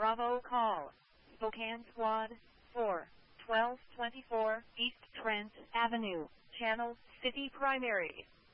Bravo call. Spokane Squad 4, 1224 East Trent Avenue, Channel City Primary.